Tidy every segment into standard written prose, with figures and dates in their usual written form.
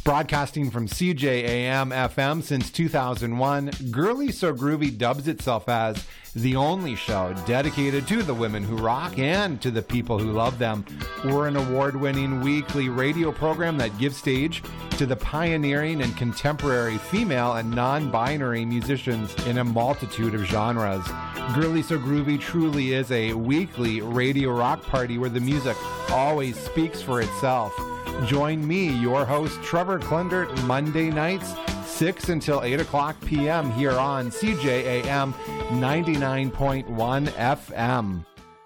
Broadcasting from CJAM FM since 2001, Girly So Groovy dubs itself as the only show dedicated to the women who rock and to the people who love them. We're an award-winning weekly radio program that gives stage to the pioneering and contemporary female and non-binary musicians in a multitude of genres. Girly So Groovy truly is a weekly radio rock party where the music always speaks for itself. Join me, your host, Trevor Klindert, Monday nights, 6 until 8 o'clock p.m. here on CJAM 99.1 FM.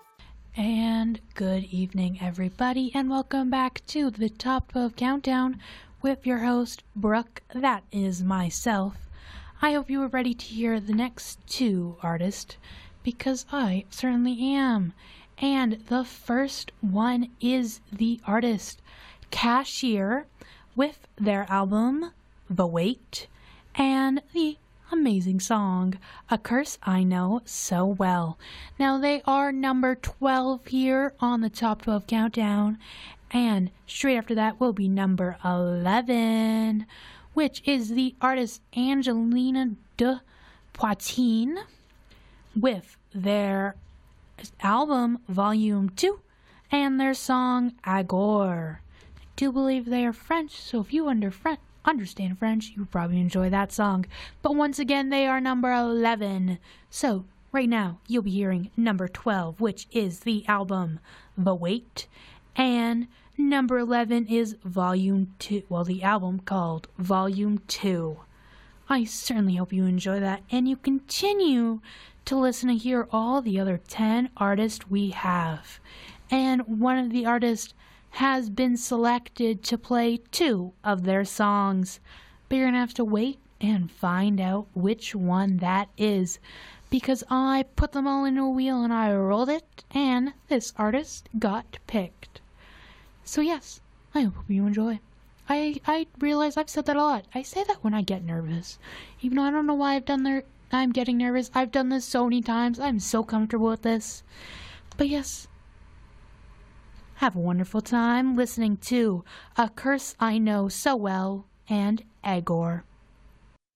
And good evening, everybody, and welcome back to the Top 12 Countdown with your host, Brooke. That is myself. I hope you are ready to hear the next two artists, because I certainly am. And the first one is the artist Cashier with their album The Wait and the amazing song A Curse I Know So Well. Now they are number 12 here on the Top 12 Countdown, and straight after that will be number 11, which is the artist Angelina de Poitin with their album Volume 2 and their song Agor. I do believe they are French, so if you understand French, you probably enjoy that song. But once again, they are number 11. So right now, you'll be hearing number 12, which is the album The Wait, and number 11 is Volume 2, well, the album called Volume 2. I certainly hope you enjoy that, and you continue to listen to hear all the other 10 artists we have. And one of the artists has been selected to play 2 of their songs, but you're going to have to wait and find out which one that is, because I put them all into a wheel and I rolled it, and this artist got picked. So yes, I hope you enjoy. I realize I've said that a lot. I say that when I get nervous, even though I don't know why I'm getting nervous. I've done this so many times. I'm so comfortable with this. But yes, have a wonderful time listening to A Curse I Know So Well and Agor.